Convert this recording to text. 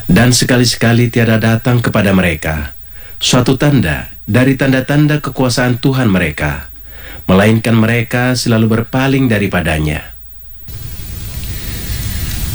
Dan sekali-sekali tiada datang kepada mereka suatu tanda dari tanda-tanda kekuasaan Tuhan mereka, melainkan mereka selalu berpaling daripadanya.